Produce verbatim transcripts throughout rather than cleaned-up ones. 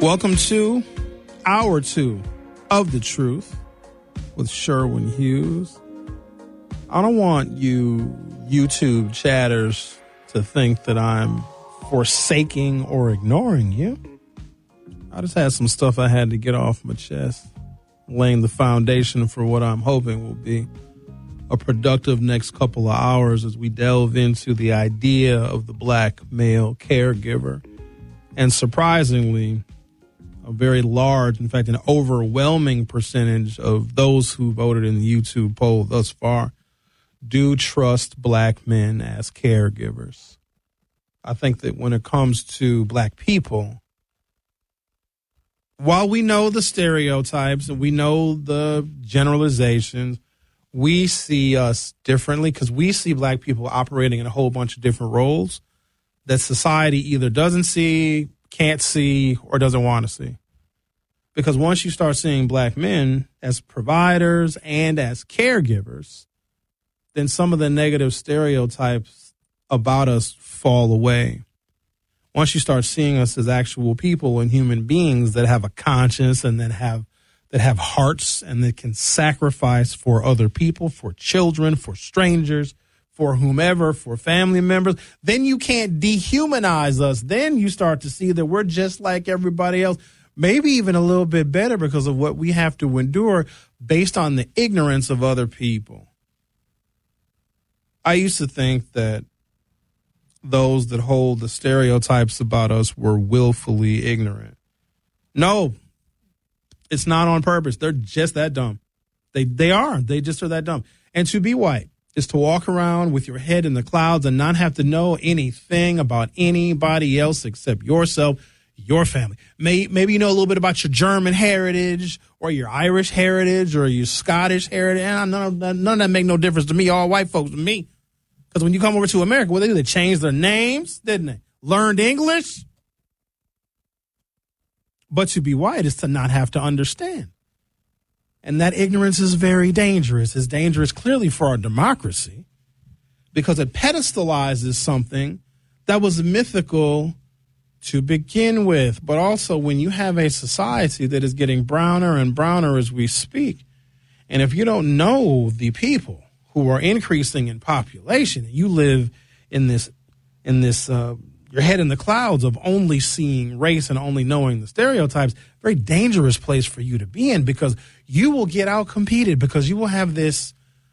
Welcome to Hour Two of The Truth with Sherwin Hughes. I don't want you YouTube chatters to think that I'm forsaking or ignoring you. I just had some stuff I had to get off my chest, laying the foundation for what I'm hoping will be a productive next couple of hours as we delve into the idea of the black male caregiver. And surprisingly, a very large, in fact, an overwhelming percentage of those who voted in the YouTube poll thus far do trust black men as caregivers. I think that when it comes to black people, while we know the stereotypes and we know the generalizations, we see us differently because we see black people operating in a whole bunch of different roles that society either doesn't see, can't see, or doesn't want to see. Because once you start seeing black men as providers and as caregivers, then some of the negative stereotypes about us fall away. Once you start seeing us as actual people and human beings that have a conscience and that have that have hearts and that can sacrifice for other people, for children, for strangers, for whomever, for family members, then you can't dehumanize us. Then you start to see that we're just like everybody else, maybe even a little bit better because of what we have to endure based on the ignorance of other people. I used to think that those that hold the stereotypes about us were willfully ignorant. No, it's not on purpose. They're just that dumb. They they are. They just are that dumb. And to be white is to walk around with your head in the clouds and not have to know anything about anybody else except yourself, your family. May, maybe you know a little bit about your German heritage or your Irish heritage or your Scottish heritage. And none of that, none of that make no difference to me. All white folks to me. Because when you come over to America, what they do, they changed their names, didn't they? Learned English. But to be white is to not have to understand. And that ignorance is very dangerous. It's dangerous clearly for our democracy because it pedestalizes something that was mythical to begin with. But also when you have a society that is getting browner and browner as we speak, and if you don't know the people who are increasing in population, and you live in this, in this, uh, your head in the clouds of only seeing race and only knowing the stereotypes, very dangerous place for you to be in because you will get out competed because you will have this,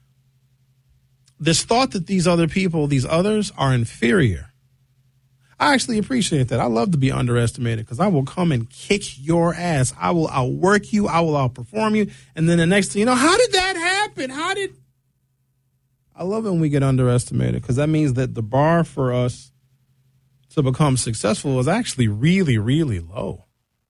this thought that these other people, these others are inferior. I actually appreciate that. I love to be underestimated because I will come and kick your ass. I will outwork you. I will outperform you. And then the next thing you know, how did that happen? How did... I love it when we get underestimated because that means that the bar for us to become successful is actually really, really low.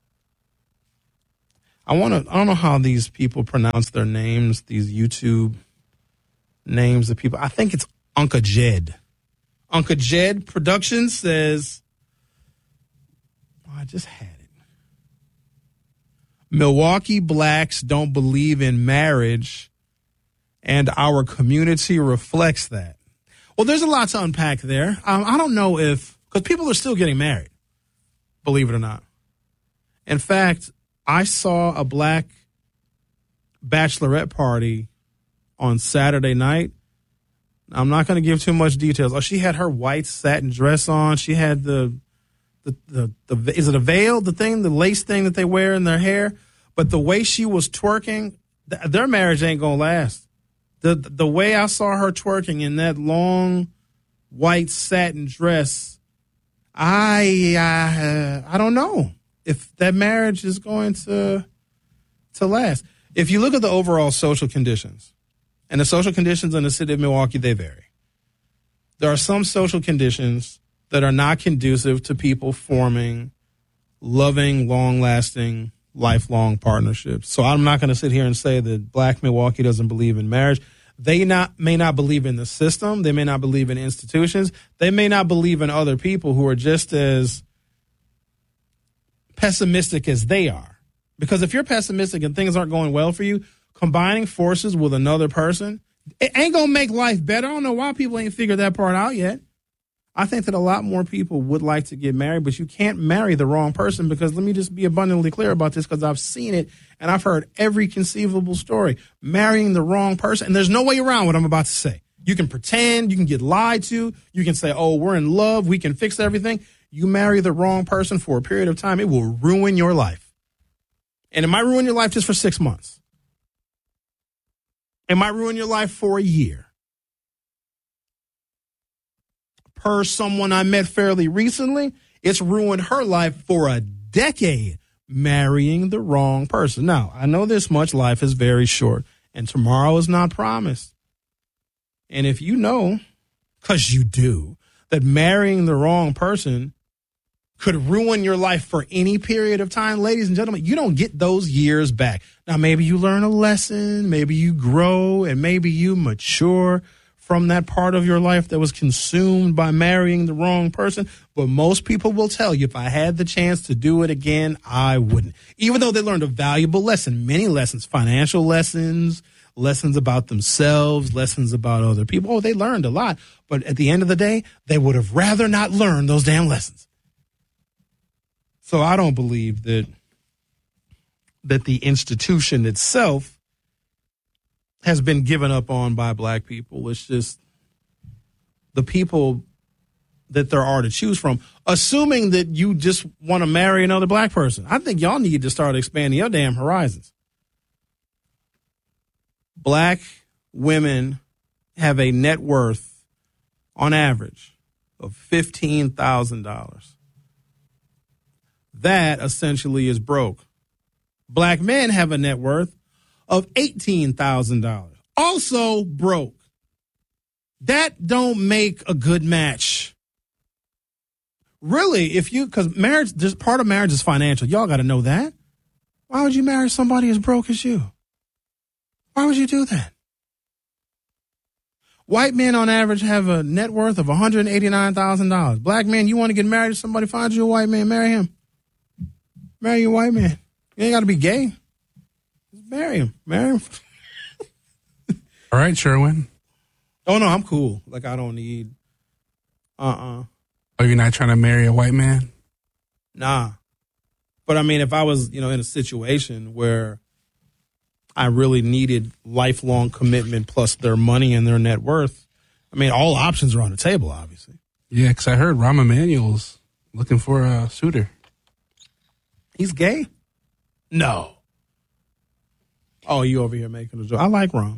I want to, I don't know how these people pronounce their names, these YouTube names of people. I think it's Uncle Jed. Uncle Jed Productions says, oh, I just had it. Milwaukee blacks don't believe in marriage, and our community reflects that. Well, there's a lot to unpack there. Um, I don't know if, because people are still getting married, believe it or not. In fact, I saw a black bachelorette party on Saturday night. I'm not going to give too much details. Oh, she had her white satin dress on. She had the, the, the, the, is it a veil, the thing, the lace thing that they wear in their hair? But the way she was twerking, th- their marriage ain't going to last. The, the way I saw her twerking in that long white satin dress, I, uh, I don't know if that marriage is going to, to last. If you look at the overall social conditions, and the social conditions in the city of Milwaukee, they vary. There are some social conditions that are not conducive to people forming loving, long-lasting, lifelong partnerships. So I'm not going to sit here and say that Black Milwaukee doesn't believe in marriage. They not may not believe in the system. They may not believe in institutions. They may not believe in other people who are just as pessimistic as they are. Because if you're pessimistic and things aren't going well for you, combining forces with another person, it ain't going to make life better. I don't know why people ain't figured that part out yet. I think that a lot more people would like to get married, but you can't marry the wrong person because let me just be abundantly clear about this because I've seen it and I've heard every conceivable story. Marrying the wrong person, and there's no way around what I'm about to say. You can pretend, you can get lied to, you can say, oh, we're in love, we can fix everything. You marry the wrong person for a period of time, it will ruin your life. And it might ruin your life just for six months. It might ruin your life for a year. Per someone I met fairly recently, it's ruined her life for a decade marrying the wrong person. Now, I know this much, life is very short, and tomorrow is not promised. And if you know, because you do, that marrying the wrong person could ruin your life for any period of time, ladies and gentlemen, you don't get those years back. Now, maybe you learn a lesson, maybe you grow, and maybe you mature from that part of your life that was consumed by marrying the wrong person. But most people will tell you, if I had the chance to do it again, I wouldn't. Even though they learned a valuable lesson, many lessons, financial lessons, lessons about themselves, lessons about other people. Oh, they learned a lot. But at the end of the day, they would have rather not learned those damn lessons. So I don't believe that that the institution itself has been given up on by black people. It's just the people that there are to choose from, assuming that you just want to marry another black person. I think y'all need to start expanding your damn horizons. Black women have a net worth, on average, of fifteen thousand dollars. That essentially is broke. Black men have a net worth of eighteen thousand dollars. Also broke. That don't make a good match. Really, if you, because marriage, just part of marriage is financial. Y'all got to know that. Why would you marry somebody as broke as you? Why would you do that? White men on average have a net worth of one hundred eighty-nine thousand dollars. Black men, you want to get married to somebody, find you a white man, marry him. Marry a white man. You ain't got to be gay. Just marry him. Marry him. All right, Sherwin. Oh, no, I'm cool. Like, I don't need, uh-uh. Oh, you're not trying to marry a white man? Nah. But, I mean, if I was, you know, in a situation where I really needed lifelong commitment plus their money and their net worth, I mean, all options are on the table, obviously. Yeah, because I heard Rahm Emanuel's looking for a suitor. He's gay? No. Oh, you over here making a joke. I like Rahm.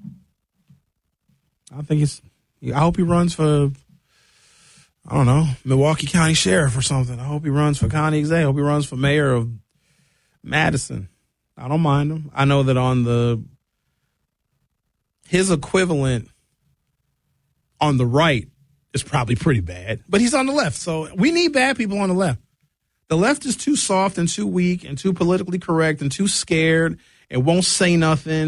I think it's, I hope he runs for, I don't know, Milwaukee County Sheriff or something. I hope he runs for county exec. I hope he runs for mayor of Madison. I don't mind him. I know that on the, his equivalent on the right is probably pretty bad, but he's on the left. So we need bad people on the left. The left is too soft and too weak and too politically correct and too scared and won't say nothing.